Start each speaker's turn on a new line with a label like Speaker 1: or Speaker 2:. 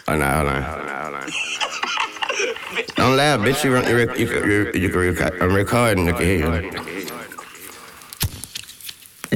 Speaker 1: Oh, no, hold on. Don't laugh, bitch. I'm recording. I can hear you.